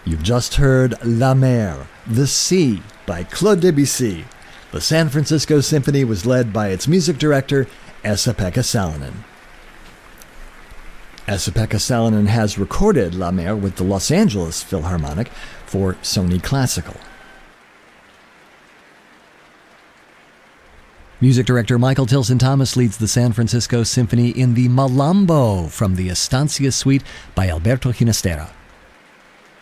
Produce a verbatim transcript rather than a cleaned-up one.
You've just heard La Mer, The Sea, by Claude Debussy. The San Francisco Symphony was led by its music director, Esa-Pekka Salonen. Esa-Pekka Salonen has recorded La Mer with the Los Angeles Philharmonic for Sony Classical. Music director Michael Tilson Thomas leads the San Francisco Symphony in the Malambo from the Estancia Suite by Alberto Ginastera.